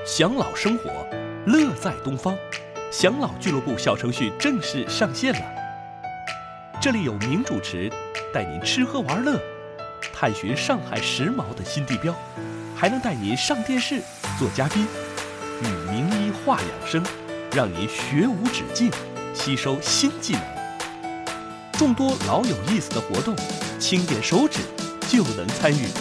享老生活，乐在东方。享老俱乐部小程序正式上线了，这里有名主持带您吃喝玩乐，探寻上海时髦的新地标，还能带您上电视做嘉宾，与名医话养生，让您学无止境，吸收新技能。众多老有意思的活动，轻点手指就能参与，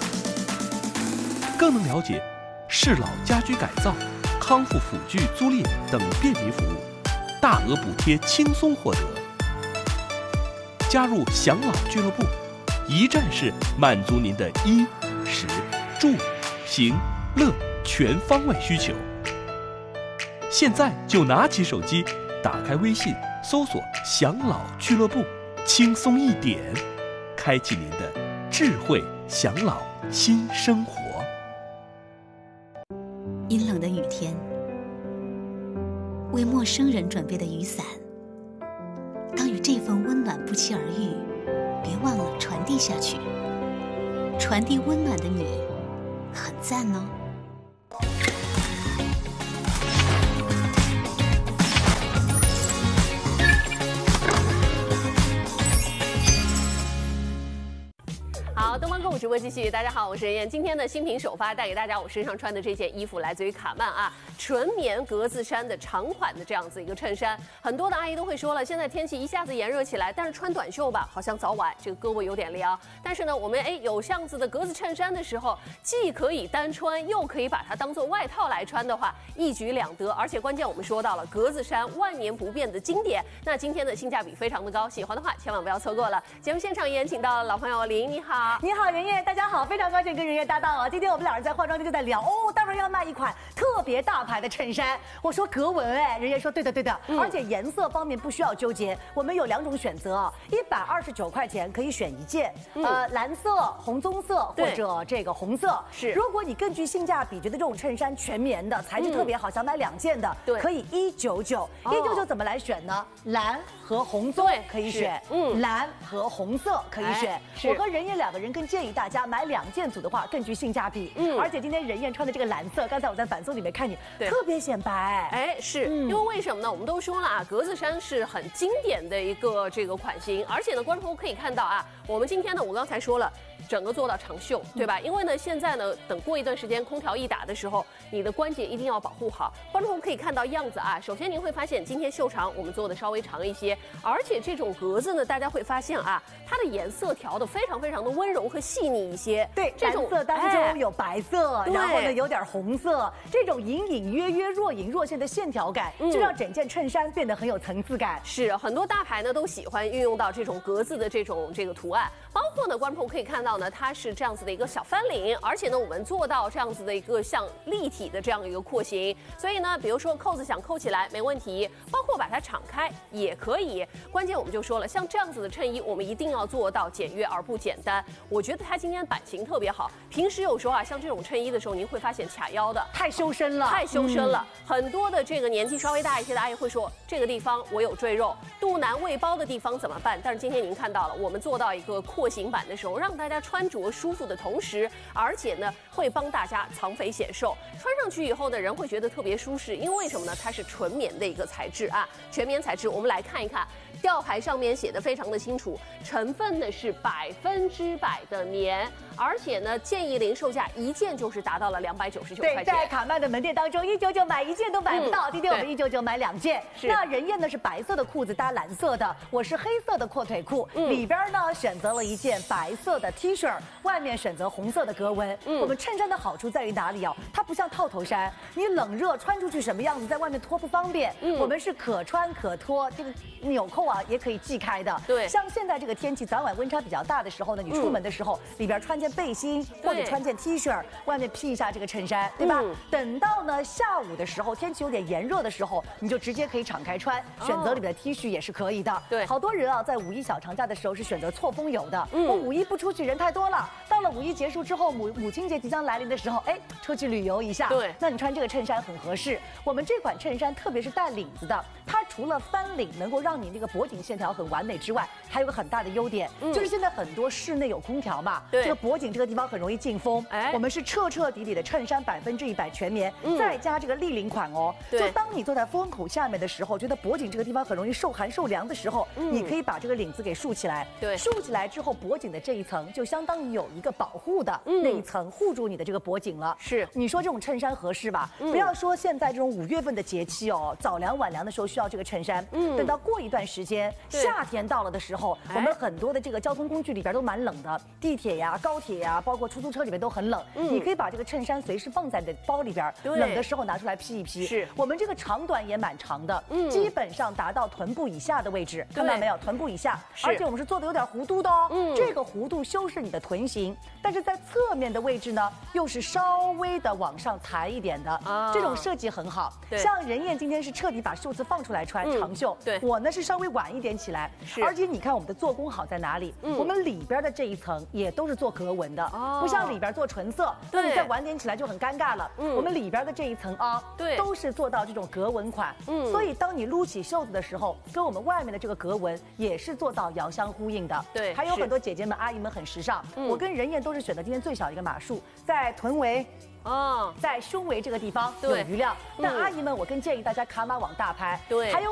更能了解适老家居改造、康复辅具租赁等便民服务，大额补贴轻松获得。加入享老俱乐部，一站式满足您的衣、食、住、行、乐全方位需求。现在就拿起手机，打开微信，搜索“享老俱乐部”，轻松一点，开启您的智慧享老新生活。 阴冷的雨天，为陌生人准备的雨伞，当与这份温暖不期而遇，别忘了传递下去。传递温暖的你，很赞哦。 好，东方购物直播继续。大家好，我是任燕。今天的新品首发带给大家，我身上穿的这件衣服来自于卡曼啊，纯棉格子衫的长款的这样子一个衬衫。很多的阿姨都会说了，现在天气一下子炎热起来，但是穿短袖吧，好像早晚这个胳膊有点凉。但是呢，我们有这样子的格子衬衫的时候，既可以单穿，又可以把它当做外套来穿的话，一举两得。而且关键我们说到了格子衫万年不变的经典，那今天的性价比非常的高，喜欢的话千万不要错过了。节目现场也请到了老朋友林，你好。 你好，任燕，大家好，非常高兴跟任燕搭档啊。今天我们两人在化妆间就在聊待会儿要卖一款特别大牌的衬衫。我说格纹任燕说对的，而且颜色方面不需要纠结，我们有2种选择啊，129块钱可以选一件，蓝色、红棕色或者这个红色。是，如果你根据性价比觉得这种衬衫全棉的材质特别好，想买2件的，可以199怎么来选呢？蓝和红棕可以选，蓝和红色可以选。我和任燕2个人更建议大家买2件组的话更具性价比。而且今天任燕穿的这个蓝色，刚才我在反送里面看你，特别显白。 是因为为什么呢？我们都说了啊，格子衫是很经典的一个这个款型，而且呢，观众朋友可以看到啊，我们今天呢，我刚才说了。整个做到长袖，对吧？因为呢，现在呢，等过一段时间空调一打的时候，你的关节一定要保护好。观众朋友可以看到样子啊，首先您会发现今天袖长我们做的稍微长一些，而且这种格子呢，大家会发现啊，它的颜色调的非常的温柔和细腻一些。 对，这种色当中有白色，然后呢有点红色，这种隐隐约约、若隐若现的线条感，就让整件衬衫变得很有层次感。 是，很多大牌呢都喜欢运用到这种格子的这个图案，包括呢，观众朋友可以看到。它是这样子的一个小翻领，而且呢，我们做到这样子的一个像立体的这样一个廓形，所以呢，比如说扣子想扣起来没问题，包括把它敞开也可以。关键我们就说了，像这样子的衬衣，我们一定要做到简约而不简单。我觉得它今天版型特别好。平时有时候啊，像这种衬衣的时候，您会发现卡腰的太修身了， 很多的这个年纪稍微大一些的阿姨会说，这个地方我有赘肉，肚腩未包的地方怎么办？但是今天您看到了，我们做到一个廓形版的时候，让大家穿着舒服的同时，而且呢会帮大家藏肥显瘦。穿上去以后呢，人会觉得特别舒适，因为什么呢？它是纯棉的一个材质啊，全棉材质。我们来看一看，吊牌上面写的非常的清楚，成分呢是100%的棉，而且呢建议零售价一件就是达到了299块钱。 对，在卡曼的门店当中，199买1件都买不到，今天我们199买2件。那任燕呢是白色的裤子搭蓝色的，我是黑色的阔腿裤，里边呢选择了一件白色的 T 恤，外面选择红色的格纹。我们衬衫的好处在于哪里啊？它不像套头衫，你冷热穿出去什么样子，在外面脱不方便。我们是可穿可脱，这个纽扣啊也可以系开的。对，像现在这个天气，早晚温差比较大的时候呢，你出门的时候里边穿件背心或者穿件 T 恤，外面披一下这个衬衫，对吧？等到呢下午的时候，天气有点炎热的时候，你就直接可以敞开穿，选择里面的 T 恤也是可以的。对，好多人啊，在5一小长假的时候是选择错峰游的。我5一不出去，人太多了。到了5一结束之后，母亲节即将来临的时候，出去旅游一下。对，那你穿这个衬衫很合适。我们这款衬衫特别是带领子的，它除了翻领能够让你这个脖颈线条很完美之外，还有个很大的优点，就是现在很多室内有空调嘛， 对， 这个脖颈这个地方很容易进风。我们是彻彻底底的衬衫100%全棉，再加这个立领款哦。就当你坐在风口下面的时候，觉得脖颈这个地方很容易受寒受凉的时候，你可以把这个领子给竖起来。 对， 竖起来之后，脖颈的这一层就相当于有一个保护的那一层护住你的这个脖颈了。 是， 你说这种衬衫合适吧？不要说现在这种5月份的节气哦，早凉晚凉的时候需要这个衬衫。等到过一段时间，夏天到了的时候，我们很多的这个交通工具里边都蛮冷的，地铁呀、高铁呀，包括出租车里面都很冷。你可以把这个衬衫随时放在你的包里边，冷的时候拿出来披一披。 是， 我们这个长短也蛮长的，基本上达到臀部以下的位置，看到没有？臀部以下，而且我们是做的有点弧度的哦。这个弧度修饰你的臀型，但是在侧面的位置呢，又是稍微的往上抬一点的，这种设计很好。像任燕今天是彻底把袖子放出来穿长袖，我呢是稍微晚一点起来，而且你看我们的做工好在哪里？我们里边的这一层也都是做格纹的，不像里边做纯色，那你再晚点起来就很尴尬了。我们里边的这一层啊，都是做到这种格纹款，所以当你撸起袖子的时候，跟我们外面的这个格纹也是做到遥相呼应的。 对， 还有很多姐姐们、阿姨们很时尚，我跟任燕都是选择今天最小的一个码数，在臀围。在胸围这个地方有余量，但阿姨们，我更建议大家卡码往大拍。对，还有。